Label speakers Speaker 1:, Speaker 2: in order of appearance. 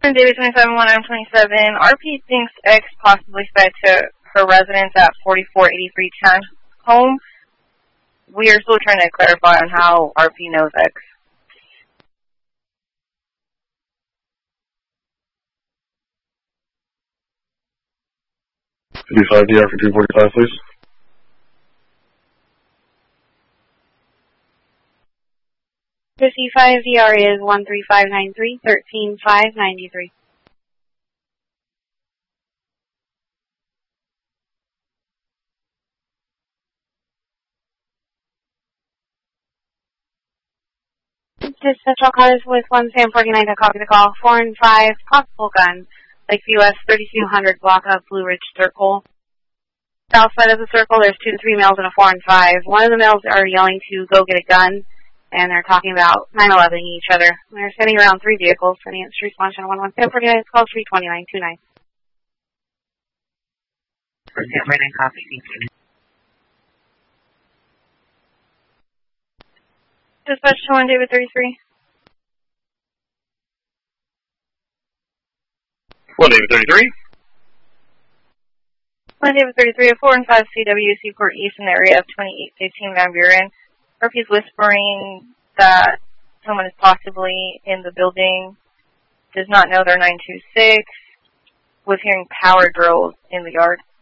Speaker 1: David 271927. RP thinks X possibly sped to her residence at 4483 Town Home. We are still trying to clarify on how RP knows X.
Speaker 2: 55 DR for 245, please.
Speaker 3: DR is 13593, 13593. This Central Cars with 1 Sam 49 to copy the call. 4 and 5, possible gun. Lakeview US 3200 block of Blue Ridge Circle. South side of the circle, there's 2 to 3 males and a 4 and 5. One of the males are yelling to go get a gun, and they're talking about 9/11ing each other. They're sending around 3 vehicles, sending it to response channel 11 Sam 49, it's call 32929.
Speaker 4: Sam 49, copy, thank you.
Speaker 1: Dispatch to 1 David 33.
Speaker 2: 1 David 33.
Speaker 1: 1 David 33, a 4 and 5 CW Seaport East in the area of 2815 Van Buren. Murphy's whispering that someone is possibly in the building, does not know they're 926, was hearing power drills in the yard.